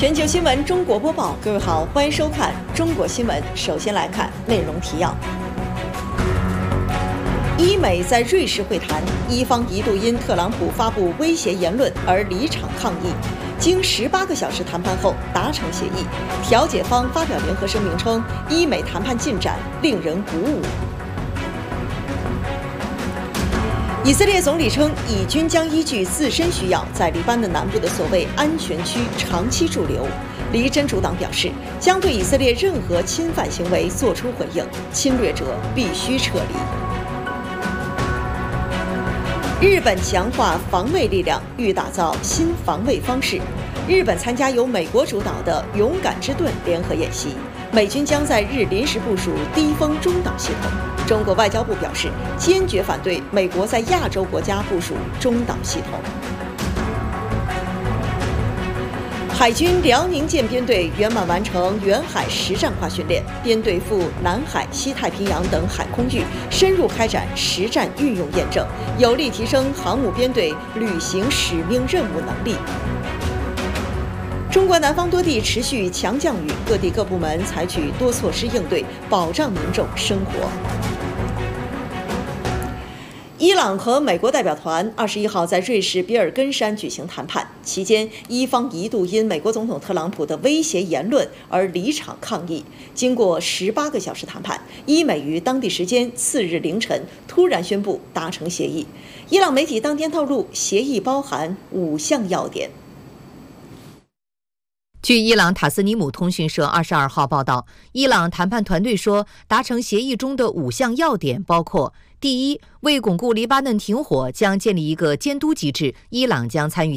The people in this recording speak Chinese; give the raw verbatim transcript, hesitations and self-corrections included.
全球新闻中国播报，各位好，欢迎收看中国新闻。首先来看内容提要：伊美在瑞士会谈，伊方一度因特朗普发布威胁言论而离场抗议，经十八个小时谈判后达成协议。调解方发表联合声明称，伊美谈判进展令人鼓舞。以色列总理称，以军将依据自身需要，在黎巴嫩南部的所谓安全区长期驻留。黎真主党表示，将对以色列任何侵犯行为作出回应，侵略者必须撤离。日本强化防卫力量，欲打造新防卫方式。日本参加由美国主导的“勇敢之盾”联合演习，美军将在日临时部署低风中导系统。中国外交部表示，坚决反对美国在亚洲国家部署中导系统。海军辽宁舰编队圆满完成远海实战化训练，编队赴南海、西太平洋等海空域深入开展实战运用验证，有力提升航母编队履行使命任务能力。中国南方多地持续强降雨，各地各部门采取多措施应对，保障民众生活。伊朗和美国代表团二十一号在瑞士比尔根山举行谈判，期间伊方一度因美国总统特朗普的威胁言论而离场抗议。经过十八个小时谈判，伊美于当地时间次日凌晨突然宣布达成协议。伊朗媒体当天透露，协议包含五项要点。 据伊朗塔斯尼姆通讯社二十二号报道，伊朗谈判团队说，达成协议中的五项要点包括：第一，为巩固黎巴嫩停火，将建立一个监督机制，伊朗将参与